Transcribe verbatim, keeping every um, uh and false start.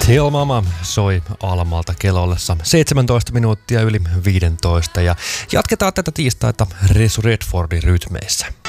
Tell Mama soi Almalta kello ollessa seitsemäntoista minuuttia yli viisitoista ja jatketaan tätä tiistaita Resu Redfordin rytmeissä.